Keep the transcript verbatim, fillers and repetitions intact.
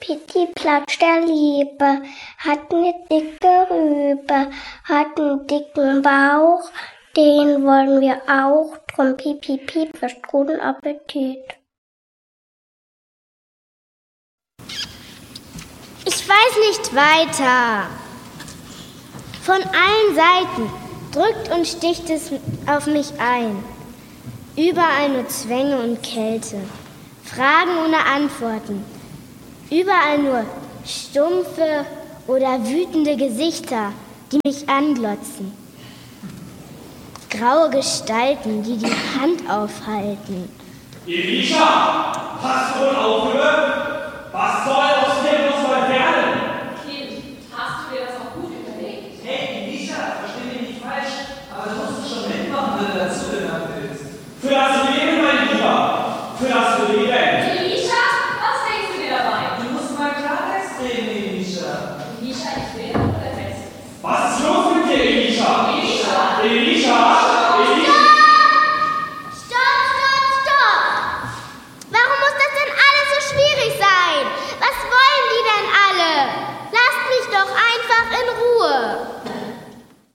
Pitti Platsch der Liebe, hat eine dicke Rübe, hat einen dicken Bauch, den wollen wir auch, drum piep, piep, piep, wünscht guten Appetit. Ich weiß nicht weiter. Von allen Seiten drückt und sticht es auf mich ein. Überall nur Zwänge und Kälte, Fragen ohne Antworten. Überall nur stumpfe oder wütende Gesichter, die mich anglotzen. Graue Gestalten, die die Hand aufhalten. Elisha, hast du wohl aufgehört?